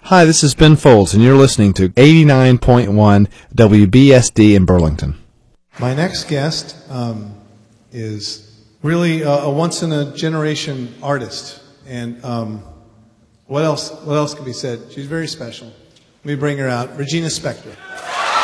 Hi, this is Ben Folds, and you're listening to 89.1 WBSD in Burlington. My next guest is really a once-in-a-generation artist. And what else can be said? She's very special. Let me bring her out. Regina Spektor.